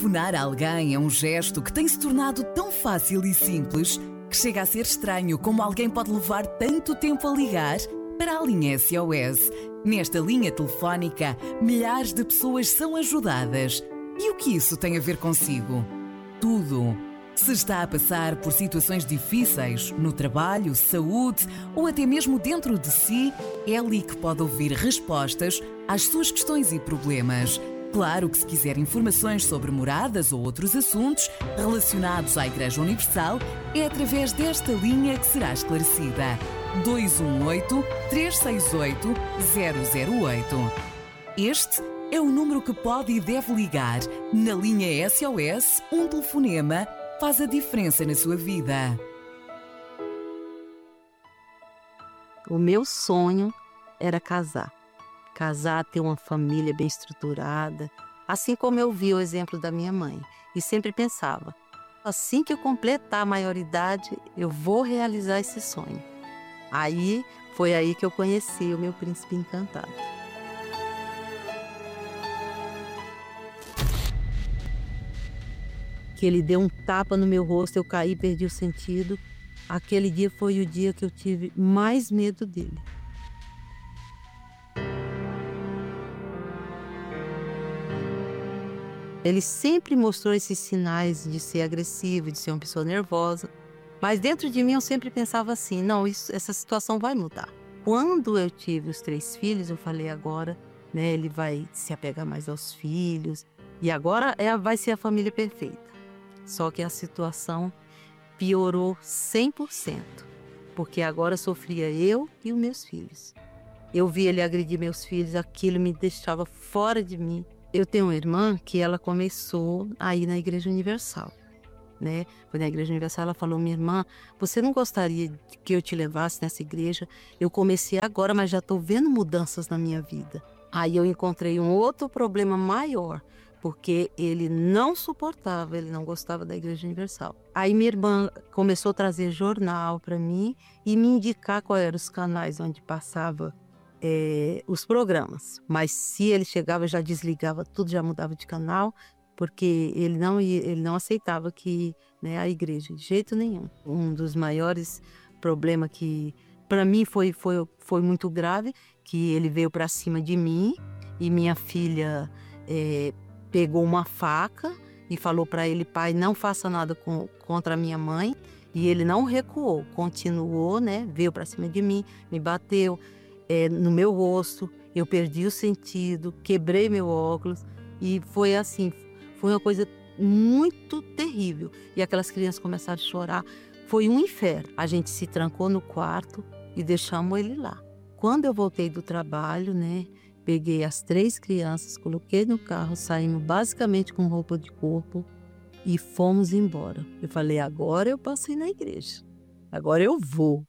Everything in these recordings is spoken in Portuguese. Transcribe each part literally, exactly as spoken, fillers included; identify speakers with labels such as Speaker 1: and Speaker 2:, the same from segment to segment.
Speaker 1: Telefonar a alguém é um gesto que tem se tornado tão fácil e simples que chega a ser estranho como alguém pode levar tanto tempo a ligar para a linha S O S. Nesta linha telefónica, milhares de pessoas são ajudadas. E o que isso tem a ver consigo? Tudo. Se está a passar por situações difíceis, no trabalho, saúde ou até mesmo dentro de si, é ali que pode ouvir respostas às suas questões e problemas. Claro que se quiser informações sobre moradas ou outros assuntos relacionados à Igreja Universal, é através desta linha que será esclarecida. dois um oito, três seis oito, zero zero oito. Este é o número que pode e deve ligar. Na linha S O S, um telefonema faz a diferença na sua vida.
Speaker 2: O meu sonho era casar. Casar, ter uma família bem estruturada, assim como eu vi o exemplo da minha mãe. E sempre pensava, assim que eu completar a maioridade, eu vou realizar esse sonho. Aí, foi aí que eu conheci o meu príncipe encantado. Que ele deu um tapa no meu rosto, eu caí, perdi o sentido. Aquele dia foi o dia que eu tive mais medo dele. Ele sempre mostrou esses sinais de ser agressivo, de ser uma pessoa nervosa. Mas dentro de mim eu sempre pensava assim, não, isso, essa situação vai mudar. Quando eu tive os três filhos, eu falei agora, né, ele vai se apegar mais aos filhos. E agora é, vai ser a família perfeita. Só que a situação piorou cem por cento. Porque agora sofria eu e os meus filhos. Eu vi ele agredir meus filhos, aquilo me deixava fora de mim. Eu tenho uma irmã que ela começou a ir na Igreja Universal, né? Foi na Igreja Universal, ela falou, minha irmã, você não gostaria que eu te levasse nessa igreja? Eu comecei agora, mas já estou vendo mudanças na minha vida. Aí eu encontrei um outro problema maior, porque ele não suportava, ele não gostava da Igreja Universal. Aí minha irmã começou a trazer jornal para mim e me indicar quais eram os canais onde passava É, os programas, mas se ele chegava, eu já desligava tudo, já mudava de canal, porque ele não, ia, ele não aceitava que, né, a igreja, de jeito nenhum. Um dos maiores problemas que, para mim, foi, foi, foi muito grave, que ele veio para cima de mim e minha filha é, pegou uma faca e falou para ele, pai, não faça nada com, contra a minha mãe, e ele não recuou, continuou, né, veio para cima de mim, me bateu, É, no meu rosto, eu perdi o sentido, quebrei meu óculos e foi assim, foi uma coisa muito terrível. E aquelas crianças começaram a chorar, foi um inferno. A gente se trancou no quarto e deixamos ele lá. Quando eu voltei do trabalho, né, peguei as três crianças, coloquei no carro, saímos basicamente com roupa de corpo e fomos embora. Eu falei, agora eu passei na igreja, agora eu vou.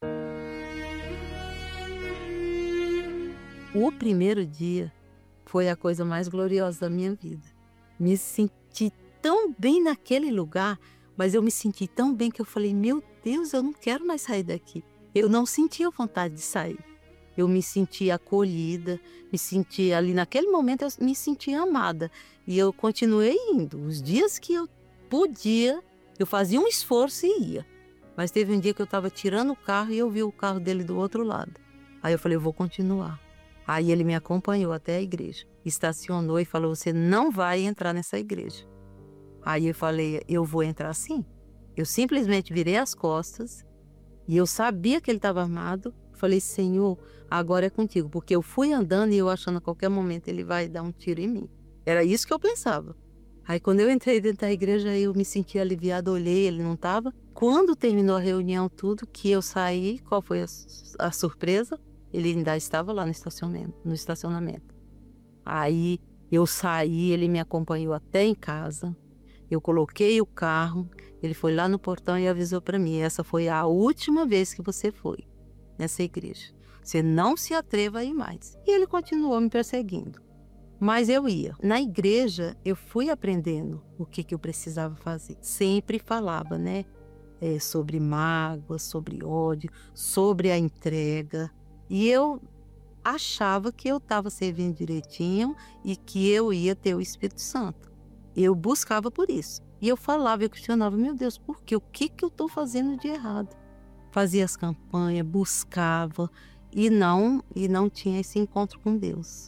Speaker 2: O primeiro dia foi a coisa mais gloriosa da minha vida. Me senti tão bem naquele lugar, mas eu me senti tão bem que eu falei, meu Deus, eu não quero mais sair daqui. Eu não sentia vontade de sair. Eu me senti acolhida, me senti ali, naquele momento eu me senti amada. E eu continuei indo. Os dias que eu podia, eu fazia um esforço e ia. Mas teve um dia que eu estava tirando o carro e eu vi o carro dele do outro lado. Aí eu falei, eu vou continuar. Aí ele me acompanhou até a igreja, estacionou e falou, você não vai entrar nessa igreja. Aí eu falei, eu vou entrar sim. Eu simplesmente virei as costas e eu sabia que ele estava armado. Falei, Senhor, agora é contigo, porque eu fui andando e eu achando a qualquer momento ele vai dar um tiro em mim. Era isso que eu pensava. Aí quando eu entrei dentro da igreja, eu me senti aliviada, olhei, ele não estava. Quando terminou a reunião, tudo, que eu saí, qual foi a, a surpresa? Ele ainda estava lá no estacionamento, no estacionamento. Aí eu saí, ele me acompanhou até em casa. Eu coloquei o carro, ele foi lá no portão e avisou para mim, essa foi a última vez que você foi nessa igreja. Você não se atreva a ir mais. E ele continuou me perseguindo. Mas eu ia. Na igreja, eu fui aprendendo o que, que eu precisava fazer. Sempre falava, né? É, sobre mágoa, sobre ódio, sobre a entrega. E eu achava que eu estava servindo direitinho e que eu ia ter o Espírito Santo. Eu buscava por isso. E eu falava, eu questionava, meu Deus, por quê? O que, que eu estou fazendo de errado? Fazia as campanhas, buscava e não, e não tinha esse encontro com Deus.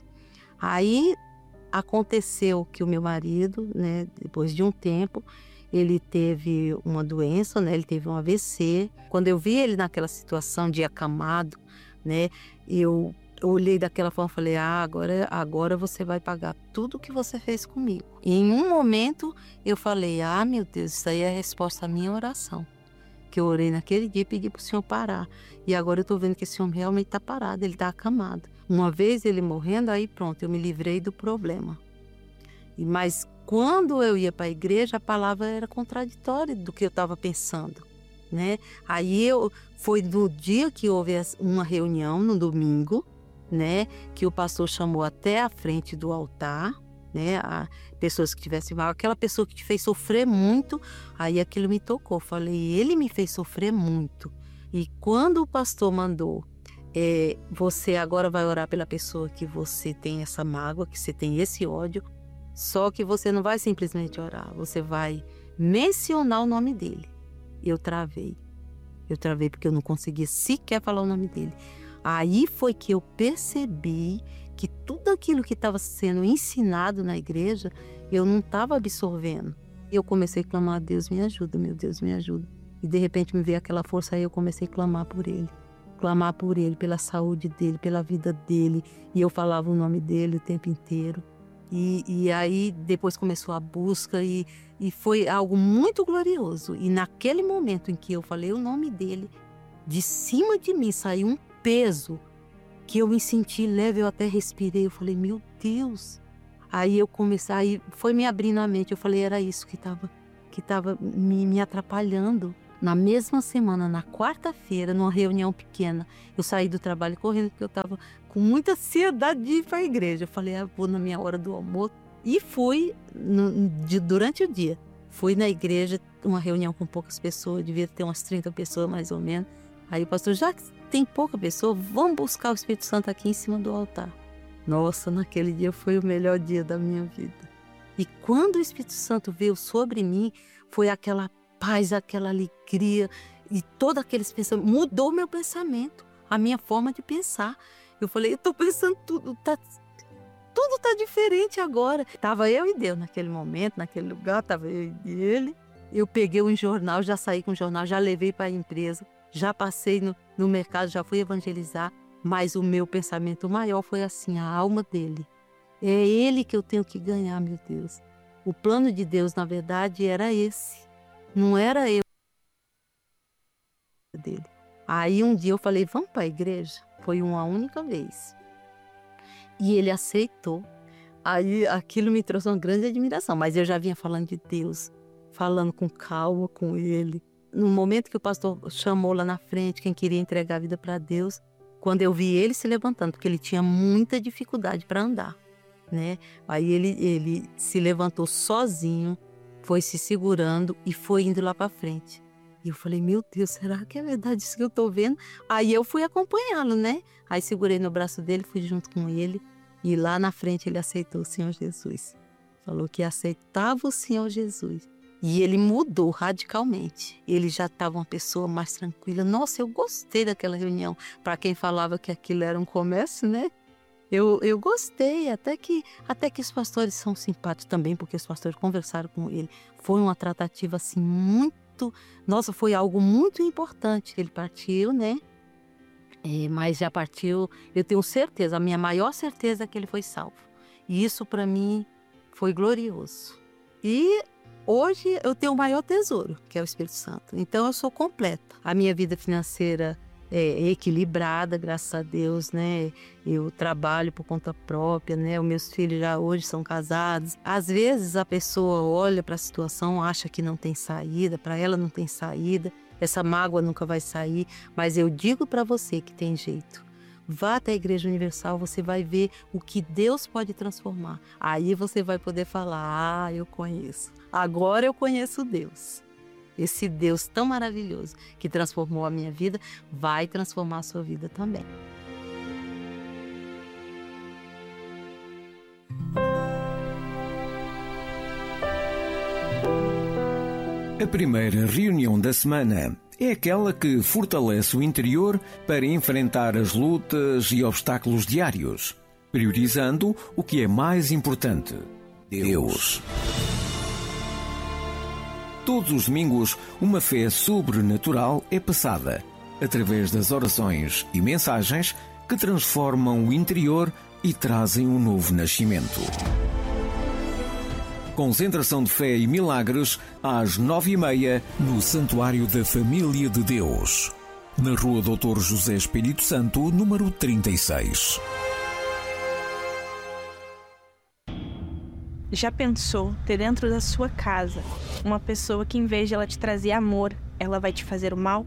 Speaker 2: Aí aconteceu que o meu marido, né, depois de um tempo, ele teve uma doença, né, ele teve um A V C. Quando eu vi ele naquela situação de acamado, né, eu olhei daquela forma e falei, ah, agora, agora você vai pagar tudo o que você fez comigo. E em um momento eu falei, ah, meu Deus, isso aí é a resposta à minha oração. Que eu orei naquele dia e pedi para o Senhor parar. E agora eu estou vendo que esse homem realmente está parado, ele está acamado. Uma vez ele morrendo, aí pronto, eu me livrei do problema. E, mas quando eu ia para a igreja, a palavra era contraditória do que eu estava pensando, né? Aí eu, foi no dia que houve uma reunião, no domingo, né? Que o pastor chamou até a frente do altar, né, a pessoas que tivessem mal, aquela pessoa que te fez sofrer muito, aí aquilo me tocou. Falei, ele me fez sofrer muito. E quando o pastor mandou, é, você agora vai orar pela pessoa que você tem essa mágoa, que você tem esse ódio, só que você não vai simplesmente orar, você vai mencionar o nome dele. Eu travei. Eu travei porque eu não conseguia sequer falar o nome dele. Aí foi que eu percebi que tudo aquilo que estava sendo ensinado na igreja, eu não estava absorvendo. E eu comecei a clamar, Deus me ajuda, meu Deus me ajuda. E de repente me veio aquela força, aí eu comecei a clamar por ele. Clamar por ele, pela saúde dele, pela vida dele. E eu falava o nome dele o tempo inteiro. E, e aí depois começou a busca e, e foi algo muito glorioso. E naquele momento em que eu falei o nome dele, de cima de mim saiu um peso que eu me senti leve, eu até respirei, eu falei, meu Deus. Aí eu comecei, aí foi me abrindo a mente, eu falei, era isso que estava que tava me, me atrapalhando. Na mesma semana, na quarta-feira, numa reunião pequena, eu saí do trabalho correndo, porque eu estava com muita ansiedade de ir para a igreja. Eu falei, ah, vou na minha hora do almoço. E fui, no, de, durante o dia, fui na igreja, uma reunião com poucas pessoas, devia ter umas trinta pessoas mais ou menos. Aí o pastor, já que tem pouca pessoa, vamos buscar o Espírito Santo aqui em cima do altar. Nossa, naquele dia foi o melhor dia da minha vida. E quando o Espírito Santo veio sobre mim, foi aquela paz, aquela alegria e todos aqueles pensamentos, mudou meu pensamento, a minha forma de pensar. Eu falei, eu estou pensando tudo, tá, tudo está diferente agora. Estava eu e Deus naquele momento, naquele lugar, estava eu e ele. Eu peguei um jornal, já saí com o jornal, já levei para a empresa. Já passei no, no mercado, já fui evangelizar, mas o meu pensamento maior foi assim, a alma dele. É ele que eu tenho que ganhar, meu Deus. O plano de Deus, na verdade, era esse. Não era eu dele. Aí um dia eu falei, vamos para a igreja? Foi uma única vez. E ele aceitou. Aí aquilo me trouxe uma grande admiração, mas eu já vinha falando de Deus, falando com calma com ele. No momento que o pastor chamou lá na frente, quem queria entregar a vida para Deus, quando eu vi ele se levantando, porque ele tinha muita dificuldade para andar, né? Aí ele, ele se levantou sozinho, foi se segurando e foi indo lá para frente. E eu falei, meu Deus, será que é verdade isso que eu estou vendo? Aí eu fui acompanhá-lo, né? Aí segurei no braço dele, fui junto com ele e lá na frente ele aceitou o Senhor Jesus. Falou que aceitava o Senhor Jesus. E ele mudou radicalmente. Ele já estava uma pessoa mais tranquila. Nossa, eu gostei daquela reunião. Para quem falava que aquilo era um comércio, né? Eu, eu gostei, até que, até que os pastores são simpáticos também, porque os pastores conversaram com ele. Foi uma tratativa assim muito... Nossa, foi algo muito importante. Ele partiu, né? É, mas já partiu, eu tenho certeza, a minha maior certeza é que ele foi salvo. E isso para mim foi glorioso. E... hoje eu tenho o maior tesouro, que é o Espírito Santo. Então eu sou completa. A minha vida financeira é equilibrada, graças a Deus, né? Eu trabalho por conta própria, né? Os meus filhos já hoje são casados. Às vezes a pessoa olha para a situação, acha que não tem saída, para ela não tem saída, essa mágoa nunca vai sair, mas eu digo para você que tem jeito. Vá até a Igreja Universal, você vai ver o que Deus pode transformar. Aí você vai poder falar, ah, eu conheço. Agora eu conheço Deus. Esse Deus tão maravilhoso que transformou a minha vida, vai transformar a sua vida também.
Speaker 3: A primeira reunião da semana é aquela que fortalece o interior para enfrentar as lutas e obstáculos diários, priorizando o que é mais importante: Deus. Todos os domingos, uma fé sobrenatural é passada, através das orações e mensagens que transformam o interior e trazem um novo nascimento. Concentração de fé e milagres às nove e meia no Santuário da Família de Deus, na Rua doutor José Espírito Santo, número trinta e seis.
Speaker 4: Já pensou ter dentro da sua casa uma pessoa que, em vez de ela te trazer amor, ela vai te fazer o mal?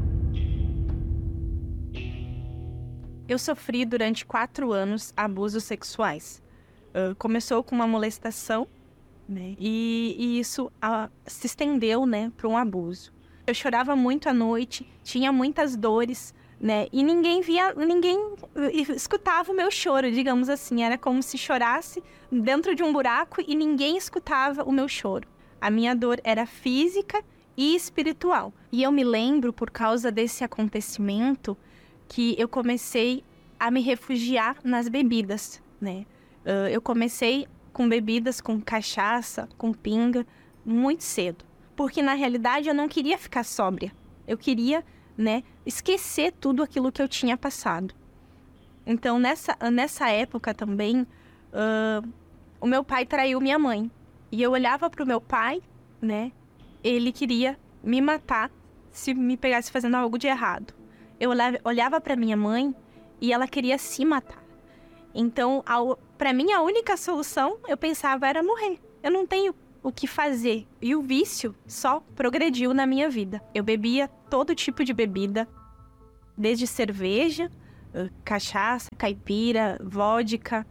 Speaker 4: Eu sofri durante quatro anos abusos sexuais. Uh, começou com uma molestação, né? E, e isso uh, se estendeu, né, para um abuso. Eu chorava muito à noite, tinha muitas dores, né? E ninguém via, ninguém escutava o meu choro, digamos assim. Era como se chorasse dentro de um buraco e ninguém escutava o meu choro. A minha dor era física e espiritual. E eu me lembro, por causa desse acontecimento, que eu comecei a me refugiar nas bebidas, né? Uh, eu comecei com bebidas, com cachaça, com pinga, muito cedo. Porque, na realidade, eu não queria ficar sóbria. Eu queria, né, esquecer tudo aquilo que eu tinha passado. Então, nessa, nessa época também, uh, o meu pai traiu minha mãe. E eu olhava para o meu pai, né, ele queria me matar se me pegasse fazendo algo de errado. Eu olhava para minha mãe e ela queria se matar. Então, para mim, a única solução, eu pensava, era morrer. Eu não tenho o que fazer. E o vício só progrediu na minha vida. Eu bebia todo tipo de bebida, desde cerveja, uh, cachaça, caipira, vodka,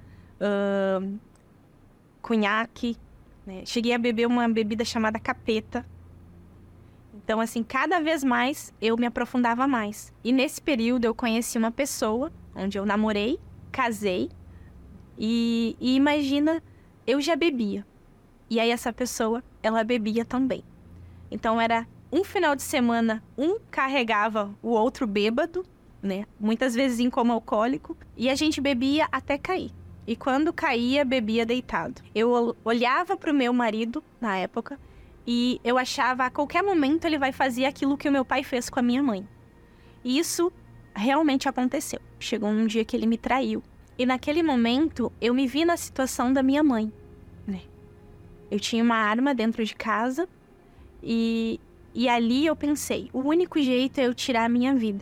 Speaker 4: uh, cunhaque, né? Cheguei a beber uma bebida chamada capeta. Então, assim, cada vez mais eu me aprofundava mais. E nesse período eu conheci uma pessoa, onde eu namorei, casei, e, e imagina, eu já bebia. E aí essa pessoa, ela bebia também. Então era um final de semana, um carregava o outro bêbado, né? Muitas vezes em coma alcoólico, e a gente bebia até cair. E quando caía, bebia deitado. Eu olhava para o meu marido, na época, e eu achava, a qualquer momento ele vai fazer aquilo que o meu pai fez com a minha mãe. E isso realmente aconteceu. Chegou um dia que ele me traiu. E naquele momento, eu me vi na situação da minha mãe, né? Eu tinha uma arma dentro de casa e, e ali eu pensei, o único jeito é eu tirar a minha vida.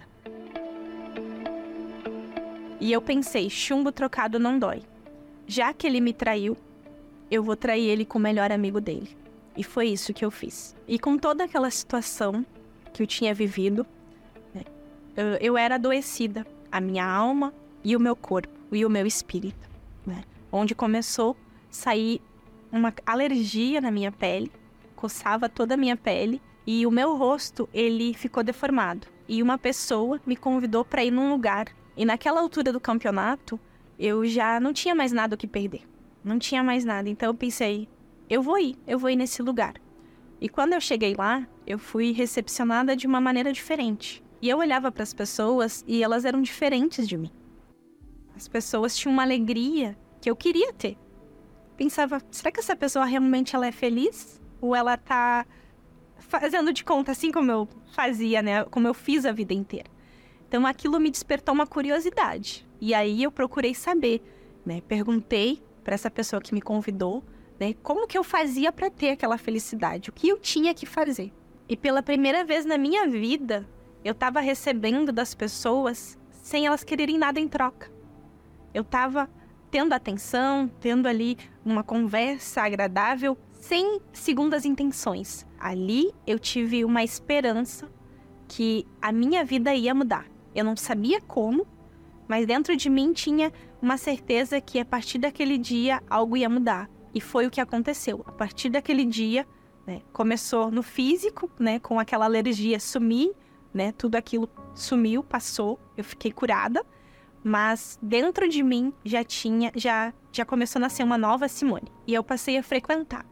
Speaker 4: E eu pensei, chumbo trocado não dói. Já que ele me traiu, eu vou trair ele com o melhor amigo dele. E foi isso que eu fiz. E com toda aquela situação que eu tinha vivido, né, eu, eu era adoecida. A minha alma e o meu corpo, e o meu espírito, né? Onde começou a sair uma alergia na minha pele, coçava toda a minha pele, e o meu rosto, ele ficou deformado. E uma pessoa me convidou para ir num lugar. E naquela altura do campeonato, eu já não tinha mais nada o que perder. Não tinha mais nada. Então eu pensei, eu vou ir, eu vou ir nesse lugar. E quando eu cheguei lá, eu fui recepcionada de uma maneira diferente. E eu olhava para as pessoas e elas eram diferentes de mim. As pessoas tinham uma alegria que eu queria ter. Pensava, será que essa pessoa realmente ela é feliz? Ou ela tá fazendo de conta assim como eu fazia, né? Como eu fiz a vida inteira. Então aquilo me despertou uma curiosidade. E aí eu procurei saber, né? Perguntei para essa pessoa que me convidou, né? Como que eu fazia para ter aquela felicidade? O que eu tinha que fazer? E pela primeira vez na minha vida, eu estava recebendo das pessoas sem elas quererem nada em troca. Eu estava tendo atenção, tendo ali uma conversa agradável, sem segundas intenções. Ali eu tive uma esperança que a minha vida ia mudar. Eu não sabia como, mas dentro de mim tinha uma certeza que a partir daquele dia algo ia mudar. E foi o que aconteceu. A partir daquele dia, né, começou no físico, né, com aquela alergia sumir, né, tudo aquilo sumiu, passou, eu fiquei curada. Mas dentro de mim já tinha, já, já começou a nascer uma nova Simone. E eu passei a frequentar,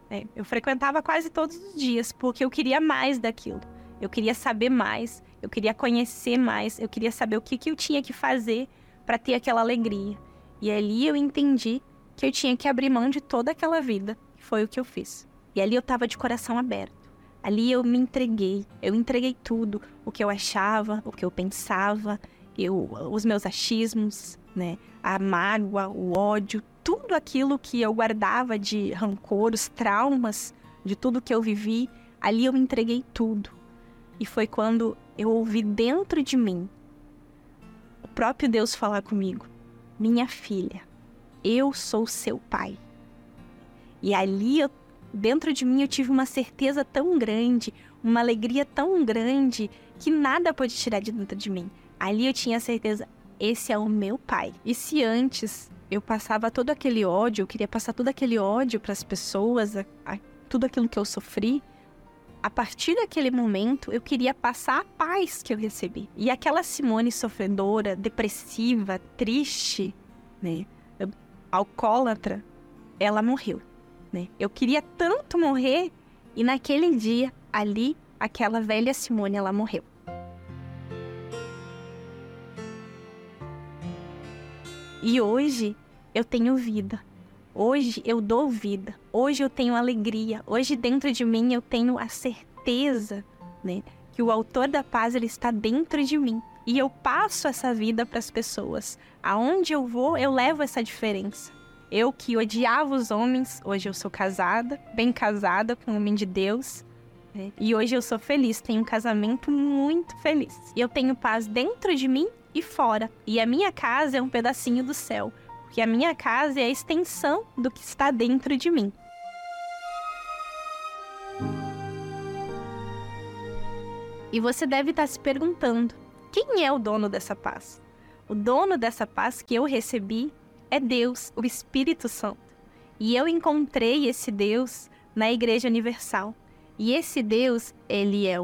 Speaker 4: né? Eu frequentava quase todos os dias, porque eu queria mais daquilo. Eu queria saber mais, eu queria conhecer mais, eu queria saber o que, que eu tinha que fazer para ter aquela alegria. E ali eu entendi que eu tinha que abrir mão de toda aquela vida. Foi o que eu fiz. E ali eu estava de coração aberto. Ali eu me entreguei. Eu entreguei tudo. O que eu achava, o que eu pensava, eu, os meus achismos, né? A mágoa, o ódio, tudo aquilo que eu guardava de rancor, os traumas, de tudo que eu vivi. Ali eu me entreguei tudo. E foi quando eu ouvi dentro de mim o próprio Deus falar comigo: minha filha, eu sou seu pai. E ali, eu, dentro de mim, eu tive uma certeza tão grande, uma alegria tão grande, que nada pode tirar de dentro de mim. Ali eu tinha certeza, esse é o meu pai. E se antes eu passava todo aquele ódio, eu queria passar todo aquele ódio para as pessoas, a, a, tudo aquilo que eu sofri, a partir daquele momento, eu queria passar a paz que eu recebi. E aquela Simone sofredora, depressiva, triste, né, alcoólatra, ela morreu, né? Eu queria tanto morrer, e naquele dia, ali, aquela velha Simone, ela morreu. E hoje, eu tenho vida. Hoje eu dou vida, hoje eu tenho alegria, hoje dentro de mim eu tenho a certeza, né, que o autor da paz, ele está dentro de mim. E eu passo essa vida para as pessoas. Aonde eu vou, eu levo essa diferença. Eu que odiava os homens, hoje eu sou casada, bem casada com um homem de Deus, né, e hoje eu sou feliz, tenho um casamento muito feliz. E eu tenho paz dentro de mim e fora. E a minha casa é um pedacinho do céu. Porque a minha casa é a extensão do que está dentro de mim. E você deve estar se perguntando, quem é o dono dessa paz? O dono dessa paz que eu recebi é Deus, o Espírito Santo. E eu encontrei esse Deus na Igreja Universal. E esse Deus, ele é